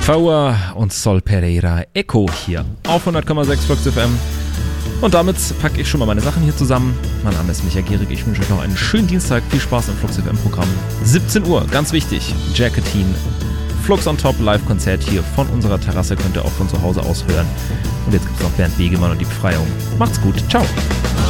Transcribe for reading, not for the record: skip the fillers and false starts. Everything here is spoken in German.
Faua und Sol Pereira Echo hier auf 100,6 Flux FM. Und damit packe ich schon mal meine Sachen hier zusammen. Mein Name ist Michael Gehrig. Ich wünsche euch noch einen schönen Dienstag. Viel Spaß im Flux FM Programm. 17 Uhr, ganz wichtig. Jacketin. Flux on Top Live-Konzert hier von unserer Terrasse. Könnt ihr auch von zu Hause aus hören. Und jetzt gibt es noch Bernd Begemann und die Befreiung. Macht's gut. Ciao.